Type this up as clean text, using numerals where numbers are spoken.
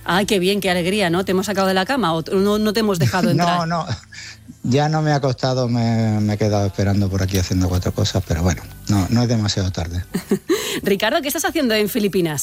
Ay, qué bien, qué alegría, ¿no? ¿Te hemos sacado de la cama o no te hemos dejado entrar? No, ya no me he acostado, me he quedado esperando por aquí haciendo 4 cosas, pero bueno, no es demasiado tarde. Ricardo, ¿qué estás haciendo en Filipinas?